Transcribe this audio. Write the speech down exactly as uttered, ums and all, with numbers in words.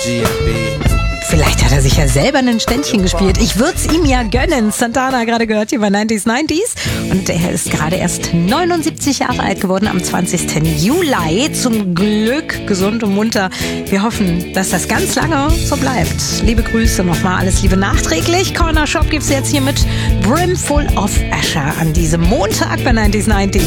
Vielleicht hat er sich ja selber ein Ständchen gespielt. Ich würde es ihm ja gönnen. Santana gerade gehört hier bei neunzig neunzig. Und er ist gerade erst neunundsiebzig Jahre alt geworden am zwanzigsten Juli. Zum Glück gesund und munter. Wir hoffen, dass das ganz lange so bleibt. Liebe Grüße nochmal, alles Liebe nachträglich. Corner Shop gibt's jetzt hier mit Brimful of Asher an diesem Montag bei neunzig neunzig.